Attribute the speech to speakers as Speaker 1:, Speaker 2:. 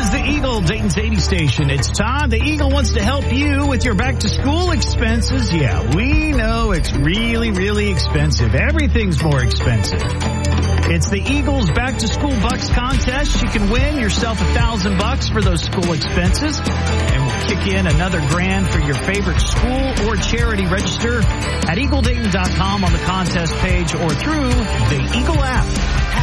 Speaker 1: is the Eagle, Dayton's 80 station. It's Todd. The Eagle wants to help you with your back-to-school expenses. Yeah, we know it's really, really expensive. Everything's more expensive. It's the Eagles Back-to-School Bucks contest. You can win yourself $1,000 for those school expenses. And we'll kick in another grand for your favorite school or charity. Register at EagleDayton.com on the contest page or through the Eagle app.